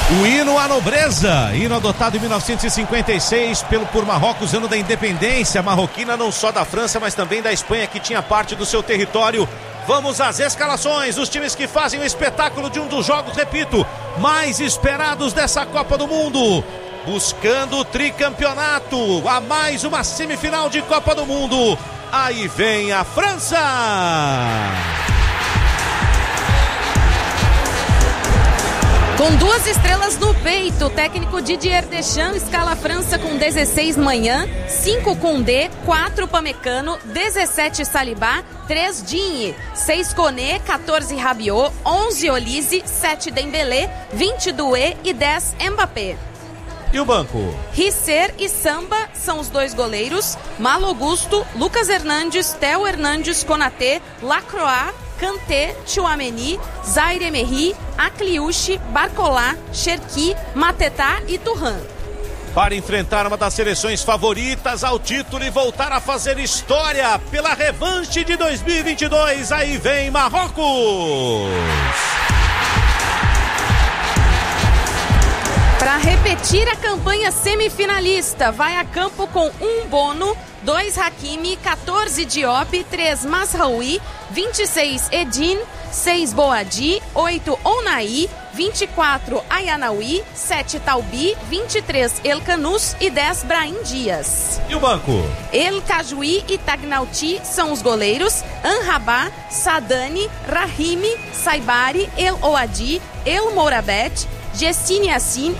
O hino à nobreza, hino adotado em 1956 por Marrocos, ano da independência marroquina, não só da França, mas também da Espanha, que tinha parte do seu território. Vamos às escalações, os times que fazem o espetáculo de um dos jogos, repito, mais esperados dessa Copa do Mundo. Buscando o tricampeonato, a mais uma semifinal de Copa do Mundo. Aí vem a França! Com 2 estrelas no peito, o técnico Didier Deschamps escala a França com 16 Manhã, 5 Koundé, 4 Pamecano, 17 Saliba, 3 Digne, 6 Koné, 14 Rabiot, 11 Olise, 7 Dembélé, 20 Doué e 10 Mbappé. E o banco? Risser e Samba são os 2 goleiros, Malo Augusto, Lucas Hernandes, Theo Hernandes, Konaté, Lacroix, Kanté, Tchouaméni, Zaire Emery, Akliouche, Barcola, Cherki, Mateta e Thuram. Para enfrentar uma das seleções favoritas ao título e voltar a fazer história pela revanche de 2022, aí vem Marrocos! Para repetir a campanha semifinalista, vai a campo com 1 Bono, 2 Hakimi, 14 Diop, 3 Mazraoui, 26 Edin, 6 Boadi, 8 Ounahi, 24 Ayanaoui, 7 Taubi, 23 El Kanous e 10 Brahim Dias. E o banco? El Kajoui e Tagnauti são os goleiros, Anrabá, Sadani, Rahimi, Saibari, El Ouadi, El Mourabet, Gestine Yassin